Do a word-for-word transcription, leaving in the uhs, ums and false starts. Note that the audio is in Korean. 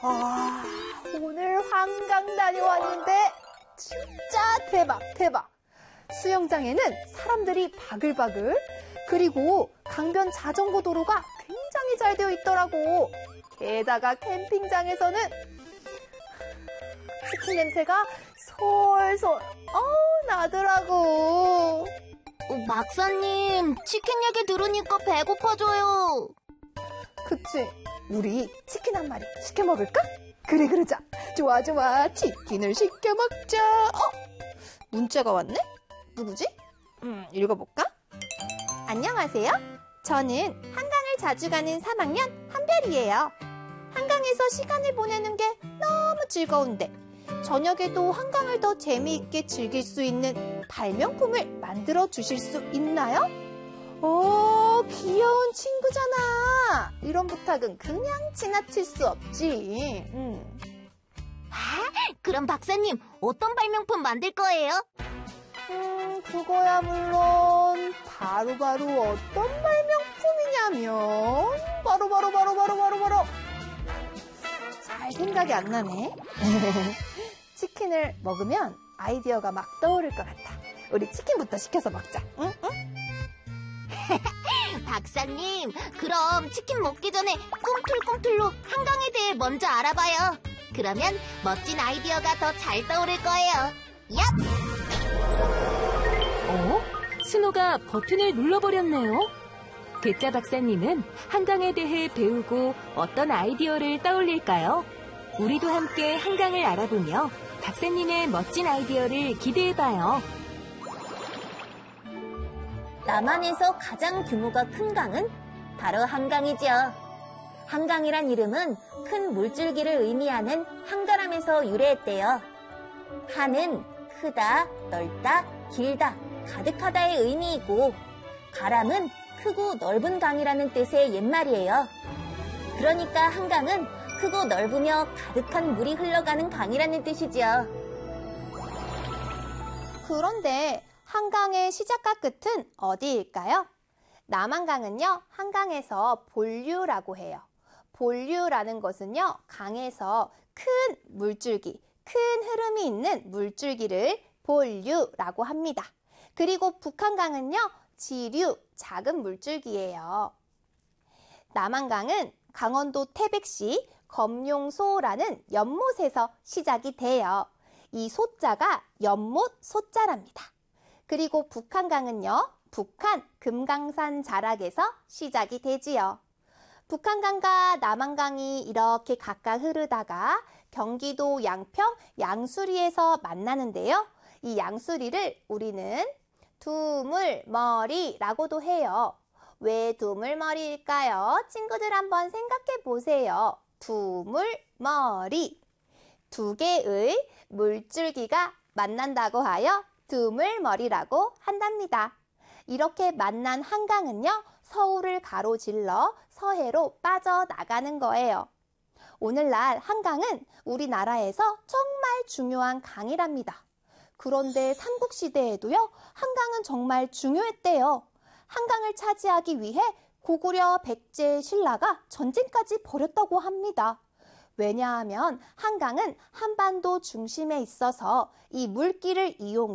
아, 오늘 한강 다녀왔는데 진짜 대박, 대박. 수영장에는 사람들이 바글바글, 그리고 강변 자전거 도로가 굉장히 잘 되어 있더라고. 게다가 캠핑장에서는 치킨 냄새가 솔솔 어, 나더라고. 어, 박사님, 치킨 얘기 들으니까 배고파져요. 그치? 우리 치킨 한 마리 시켜 먹을까? 그래, 그러자. 좋아, 좋아. 치킨을 시켜 먹자. 어? 문자가 왔네? 누구지? 음, 읽어볼까? 안녕하세요. 저는 한강을 자주 가는 삼 학년 한별이에요. 한강에서 시간을 보내는 게 너무 즐거운데 저녁에도 한강을 더 재미있게 즐길 수 있는 발명품을 만들어 주실 수 있나요? 오, 귀여운 친구잖아. 이런 부탁은 그냥 지나칠 수 없지. 음. 아, 그럼 박사님, 어떤 발명품 만들 거예요? 음, 그거야 물론 바로바로 바로 어떤 발명품이냐면 바로바로 바로 바로 바로 바로 잘 생각이 안 나네. 치킨을 먹으면 아이디어가 막 떠오를 것 같아. 우리 치킨부터 시켜서 먹자. 응? 응? 박사님, 그럼 치킨 먹기 전에 꿈틀꿈틀로 한강에 대해 먼저 알아봐요. 그러면 멋진 아이디어가 더 잘 떠오를 거예요. 얍! 어? 스노가 버튼을 눌러버렸네요. 괴짜 박사님은 한강에 대해 배우고 어떤 아이디어를 떠올릴까요? 우리도 함께 한강을 알아보며 박사님의 멋진 아이디어를 기대해봐요. 남한에서 가장 규모가 큰 강은 바로 한강이죠. 한강이란 이름은 큰 물줄기를 의미하는 한가람에서 유래했대요. 한은 크다, 넓다, 길다, 가득하다의 의미이고 가람은 크고 넓은 강이라는 뜻의 옛말이에요. 그러니까 한강은 크고 넓으며 가득한 물이 흘러가는 강이라는 뜻이죠. 그런데 한강의 시작과 끝은 어디일까요? 남한강은요, 한강에서 본류라고 해요. 본류라는 것은요, 강에서 큰 물줄기, 큰 흐름이 있는 물줄기를 본류라고 합니다. 그리고 북한강은요, 지류, 작은 물줄기예요. 남한강은 강원도 태백시 검룡소라는 연못에서 시작이 돼요. 이 소자가 연못 소자랍니다. 그리고 북한강은요, 북한 금강산 자락에서 시작이 되지요. 북한강과 남한강이 이렇게 각각 흐르다가 경기도 양평 양수리에서 만나는데요. 이 양수리를 우리는 두물머리라고도 해요. 왜 두물머리일까요? 친구들 한번 생각해 보세요. 두물머리. 두 개의 물줄기가 만난다고 하여 두물머리라고 한답니다. 이렇게 만난 한강은요, 서울을 가로질러 서해로 빠져나가는 거예요. 오늘날 한강은 우리나라에서 정말 중요한 강이랍니다. 그런데 삼국시대에도요, 한강은 정말 중요했대요. 한강을 차지하기 위해 고구려 백제 신라가 전쟁까지 벌였다고 합니다. 왜냐하면 한강은 한반도 중심에 있어서 이 물길을 이용해